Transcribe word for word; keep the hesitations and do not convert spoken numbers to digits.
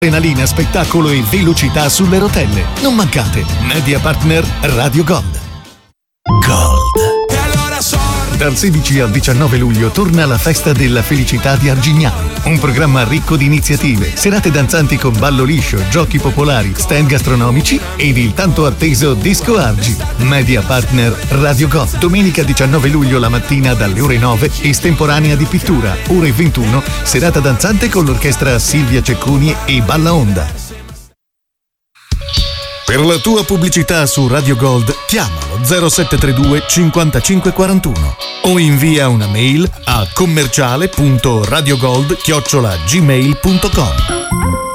Adrenalina, spettacolo e velocità sulle rotelle. Non mancate. Media Partner Radio Gold. Gold. Dal sedici al diciannove luglio torna la Festa della Felicità di Argignano. Un programma ricco di iniziative, serate danzanti con ballo liscio, giochi popolari, stand gastronomici ed il tanto atteso Disco Argi. Media Partner Radio Gold. Domenica diciannove luglio la mattina dalle ore nove, estemporanea di pittura. Ore ventuno, serata danzante con l'orchestra Silvia Cecconi e Balla Onda. Per la tua pubblicità su Radio Gold chiamalo zero sette tre due cinquantacinque quarantuno o invia una mail a commerciale punto radiogold chiocciola gmail punto com.